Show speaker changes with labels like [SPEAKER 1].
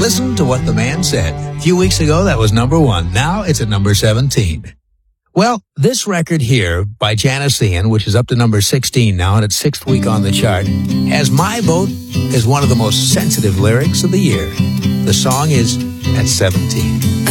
[SPEAKER 1] Listen to what the man said. A few weeks ago, that was number 1. Now it's at number 17. Well, this record here by Janis Ian, which is up to number 16 now in its 6th week on the chart, has my vote as one of the most sensitive lyrics of the year. The song is at 17.